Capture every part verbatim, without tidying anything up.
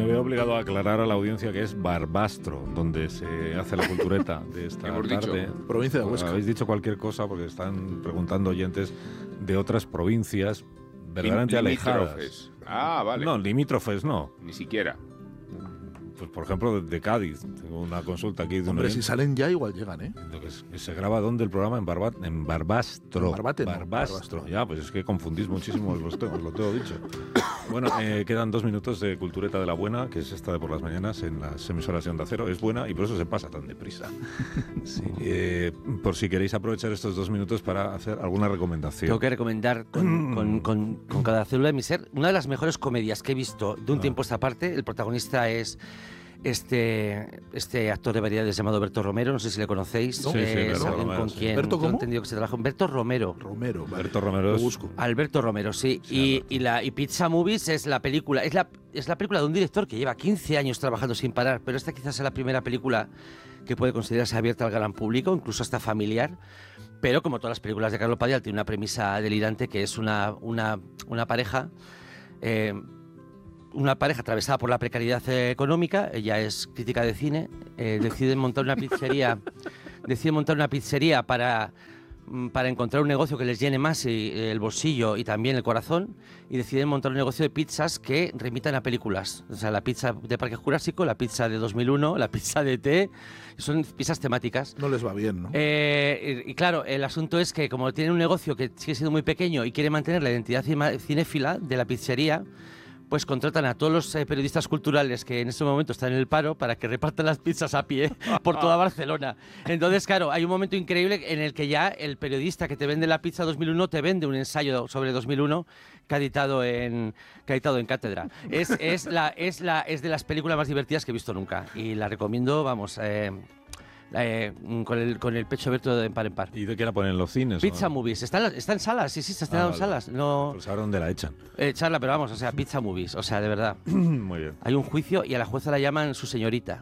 veo obligado a aclarar a la audiencia que es Barbastro, donde se hace la cultureta de esta Hemos tarde. dicho. Provincia de Huesca. Habéis dicho cualquier cosa porque están preguntando oyentes de otras provincias verdaderamente alejadas. Limítrofes. Ah, vale. No, limítrofes no. Ni siquiera. Pues por ejemplo, de, de Cádiz. Tengo una consulta aquí de un Hombre, si oyente. salen ya, igual llegan, ¿eh? Lo que es- que se graba ¿dónde el programa? En, Barba, en Barbastro. En Barbate, no, Barbastro. Barbastro. Ya, pues es que confundís muchísimo, os lo, tengo, os lo tengo dicho. Bueno, eh, quedan dos minutos de Cultureta de la Buena, que es esta de por las mañanas en las emisoras de Onda Cero. Es buena y por eso se pasa tan deprisa. Sí, eh, por si queréis aprovechar estos dos minutos para hacer alguna recomendación. Tengo que recomendar con, con, con, con cada célula de mi ser una de las mejores comedias que he visto de un Ah. tiempo a esta parte. El protagonista es este, este actor de variedades llamado Berto Romero, no sé si le conocéis. No. Sí, sí, Eh, Berto es alguien Romero, con sí. quien ¿Berto yo he cómo? entendido que se trabaja. Berto Romero. Romero, vale. Alberto Romero Lo es- busco. Alberto Romero, sí. Sí, Y, Alberto. y, la, y Pizza Movies es la película, es la, es la película de un director que lleva quince años trabajando sin parar, pero esta quizás es la primera película que puede considerarse abierta al gran público, incluso hasta familiar. Pero como todas las películas de Carlos Padial, tiene una premisa delirante que es una, una, una pareja. eh, una pareja atravesada por la precariedad eh, económica. Ella es crítica de cine. eh, deciden montar una pizzería. deciden montar una pizzería para mm, para encontrar un negocio que les llene más y, eh, el bolsillo y también el corazón, y deciden montar un negocio de pizzas que remitan a películas. O sea, la pizza de Parque Jurásico, la pizza de dos mil uno, la pizza de E T, son pizzas temáticas. No les va bien, ¿no? Eh, y, y claro, el asunto es que como tienen un negocio que sigue siendo muy pequeño y quiere mantener la identidad cima- cinéfila de la pizzería, pues contratan a todos los eh, periodistas culturales que en ese momento están en el paro para que repartan las pizzas a pie por toda Barcelona. Entonces, claro, hay un momento increíble en el que ya el periodista que te vende la pizza dos mil uno te vende un ensayo sobre dos mil uno que ha editado en, que ha editado en Cátedra. Es, es, la, es, la, es de las películas más divertidas que he visto nunca y la recomiendo, vamos, eh, eh, con, el, con el pecho abierto de par en par. ¿Y de qué la ponen en los cines? Pizza o no? Movies, está, en- está en salas, sí, sí, se está Ah, en vale. salas. No, Pues ahora dónde la echan. eh, charla, pero vamos, o sea, Pizza Movies, o sea, de verdad. Muy bien. Hay un juicio y a la jueza la llaman su señorita.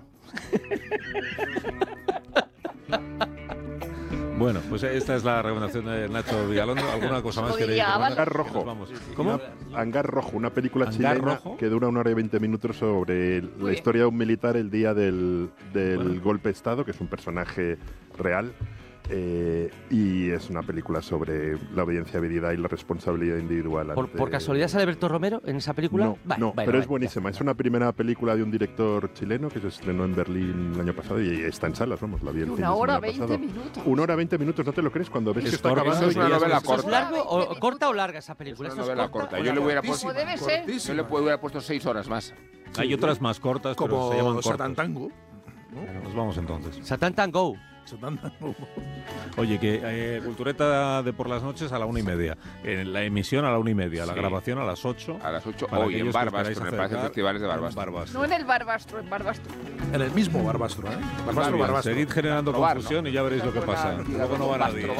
Bueno, pues esta es la recomendación de Nacho Vigalondo. ¿Alguna cosa más queréis Podría, recomendar? Hangar Rojo. Nos vamos. Una- Hangar Rojo, una película ¿Hangar chilena Rojo? que dura una hora y veinte minutos sobre el- la historia de un militar el día del, del Bueno. golpe de Estado, que es un personaje real. eh, y es una película sobre la obediencia vida y la responsabilidad individual. ¿Por, ante- por casualidad sale Berto Romero en esa película? No, Vale, no, vale, pero vale, es buenísima. Es una primera película de un director chileno que se estrenó en Berlín el año pasado y está en salas, vamos, la vi el fin de Una hora semana veinte pasado. minutos. Una hora veinte minutos, ¿no te lo crees? Cuando ves Es que está corta, acabando es y una ya novela sabes- ¿Eso es corta. largo o corta o larga esa película? Es ¿Eso una es novela corta corta. o Yo le larga? hubiera puesto, Como debe ser. yo le pu- hubiera puesto seis horas más. Hay otras más cortas, pero se llaman Como cortas. Satan Tango. Nos vamos entonces. Satan Tango. Satan Tango. Oye, que eh, Cultureta de por las noches a la una y media. En la emisión a la una y media. La Sí. grabación a las ocho. A las ocho Para hoy en aquellos que os Barbastro, queráis en el Palacio de acercar, Festivales de en Barbastro. Barbastro. No en el Barbastro, en Barbastro. En el mismo Barbastro, ¿eh? Barbastro, Bien, Barbastro. seguid generando Probar, confusión ¿no? y ya veréis lo que Una buena- pasa. Luego no va nadie.